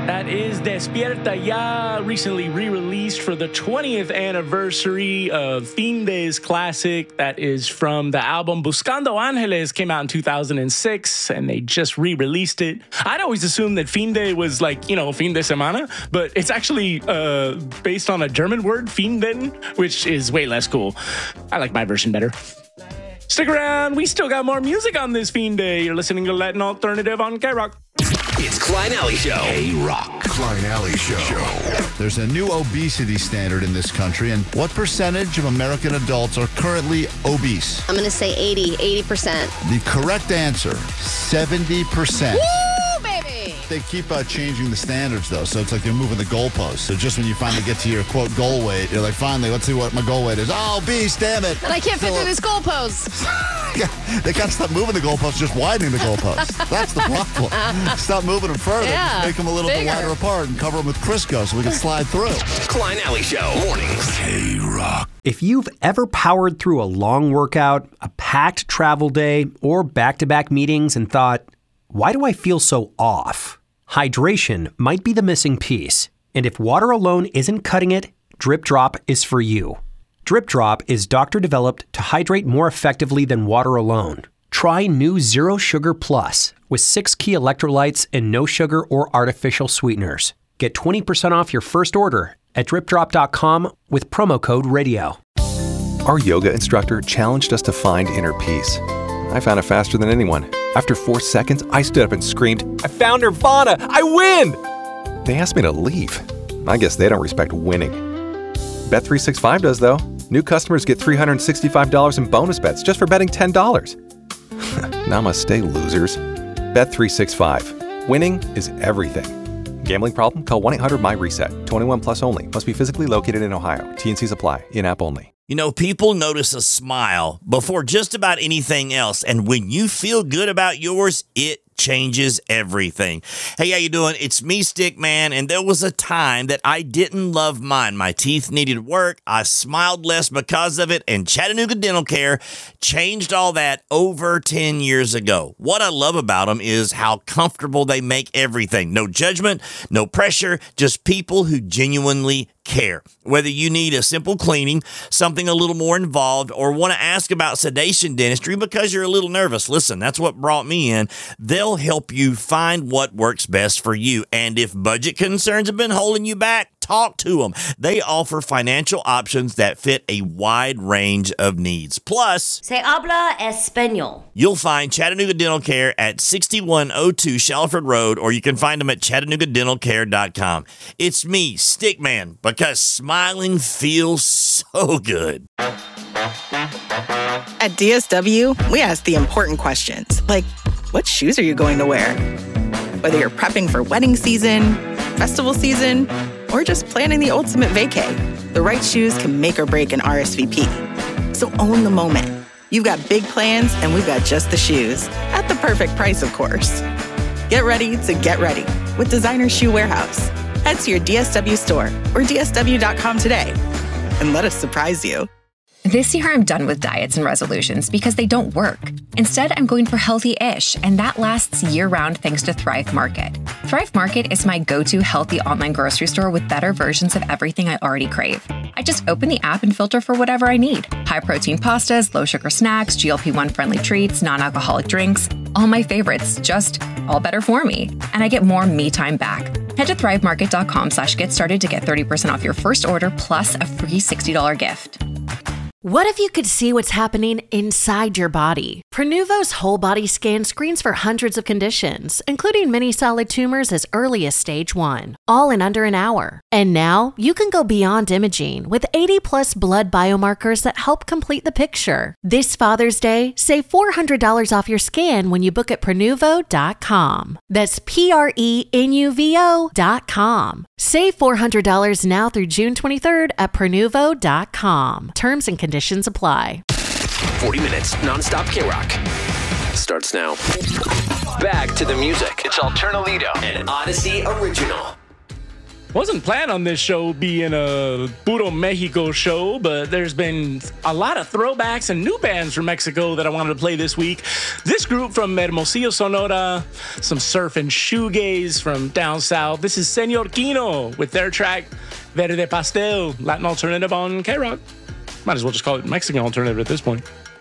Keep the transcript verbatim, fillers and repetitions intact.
That is Despierta Ya, recently re-released for the twentieth anniversary of Fin De's classic. That is from the album Buscando Angeles, came out in two thousand six, and they just re-released it. I'd always assumed that Fin De was like, you know, fin de semana, but it's actually uh, based on a German word, Finden, which is way less cool. I like my version better. Stick around, we still got more music on this Fin De. You're listening to Latin Alternative on K-Rock. It's Klein Alley Show. K-Rock. Klein Alley Show. There's a new obesity standard in this country, and what percentage of American adults are currently obese? I'm going to say eighty, eighty percent. The correct answer, seventy percent. Woo, baby! They keep uh, changing the standards, though, so it's like they're moving the goalposts. So just when you finally get to your, quote, goal weight, you're like, finally, let's see what my goal weight is. Oh, obese, damn it. And I can't fit so, through this goalpost. Yeah, they can't stop moving the goalposts, just widening the goalposts. That's the problem. Stop moving them further. Yeah, just make them a little bigger. bit wider apart and cover them with Crisco so we can slide through. Klein Alley Show. Mornings. K-Rock. If you've ever powered through a long workout, a packed travel day, or back-to-back meetings and thought, why do I feel so off? Hydration might be the missing piece. And if water alone isn't cutting it, Drip Drop is for you. Drip Drop is doctor-developed to hydrate more effectively than water alone. Try new Zero Sugar Plus with six key electrolytes and no sugar or artificial sweeteners. Get twenty percent off your first order at drip drop dot com with promo code radio. Our yoga instructor challenged us to find inner peace. I found it faster than anyone. After four seconds, I stood up and screamed, I found Nirvana! I win! They asked me to leave. I guess they don't respect winning. Bet three sixty-five does, though. New customers get three hundred sixty-five dollars in bonus bets just for betting ten dollars. Namaste, losers. Bet three sixty-five. Winning is everything. Gambling problem? Call one eight hundred my reset. twenty-one plus only. Must be physically located in Ohio. T and Cs apply. In-app only. You know, people notice a smile before just about anything else. And when you feel good about yours, it changes everything. Hey, how you doing? It's me, Stickman, and there was a time that I didn't love mine. My teeth needed work. I smiled less because of it, and Chattanooga Dental Care changed all that over ten years ago. What I love about them is how comfortable they make everything. No judgment, no pressure, just people who genuinely care. Whether you need a simple cleaning, something a little more involved, or want to ask about sedation dentistry because you're a little nervous, listen, that's what brought me in. They'll help you find what works best for you. And if budget concerns have been holding you back, talk to them. They offer financial options that fit a wide range of needs. Plus, Se habla español. You'll find Chattanooga Dental Care at sixty-one oh two Shalford Road, or you can find them at chattanooga dental care dot com. It's me, Stickman, because smiling feels so good. At D S W, we ask the important questions, like, what shoes are you going to wear? Whether you're prepping for wedding season, festival season, or just planning the ultimate vacay, the right shoes can make or break an R S V P. So own the moment. You've got big plans, and we've got just the shoes. At the perfect price, of course. Get ready to get ready with Designer Shoe Warehouse. Head to your D S W store or D S W dot com today and let us surprise you. This year, I'm done with diets and resolutions because they don't work. Instead, I'm going for healthy-ish, and that lasts year-round thanks to Thrive Market. Thrive Market is my go-to healthy online grocery store with better versions of everything I already crave. I just open the app and filter for whatever I need. High-protein pastas, low-sugar snacks, G L P one friendly treats, non-alcoholic drinks, all my favorites, just all better for me. And I get more me time back. Head to thrive market dot com slash get started to get thirty percent off your first order plus a free sixty dollars gift. What if you could see what's happening inside your body? Prenuvo's whole body scan screens for hundreds of conditions, including many solid tumors as early as stage one, all in under an hour. And now you can go beyond imaging with eighty plus blood biomarkers that help complete the picture. This Father's Day, save four hundred dollars off your scan when you book at prenuvo dot com. That's P R E N U V O dot com. Save four hundred dollars now through June twenty-third at prenuvo dot com. Terms and conditions apply. forty minutes nonstop K-Rock starts now. Back to the music. It's Alternalito, an Odyssey original. Wasn't planned on this show being a Puro Mexico show, but there's been a lot of throwbacks and new bands from Mexico that I wanted to play this week. This group from Hermosillo, Sonora, some surf and shoegaze from down south. This is Señor Kino with their track Verde Pastel, Latin alternative on K-Rock. Might as well just call it Mexican alternative at this point.